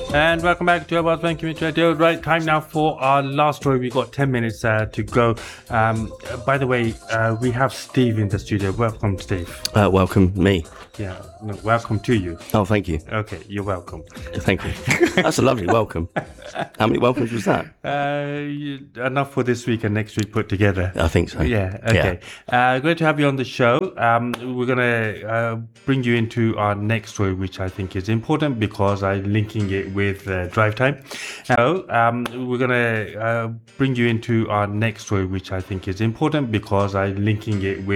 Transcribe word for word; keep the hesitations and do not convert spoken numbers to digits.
And welcome back to our Bank Community Radio. Right, time now for our last story. We've got ten minutes uh, to go. Um, by the way, uh, we have Steve in the studio. Welcome, Steve. Uh, welcome me. Yeah, no, welcome to you. Oh, thank you. Okay, you're welcome. Thank you. That's a lovely welcome. How many welcomes was that? Uh, you, enough for this week and next week put together. I think so. Yeah, okay. Yeah. Uh, great to have you on the show. Um, we're going to uh, bring you into our next story, which I think is important because I'm linking it with uh, drive time. So um, we're going to uh, bring you into our next story, which I think is important because I'm linking it with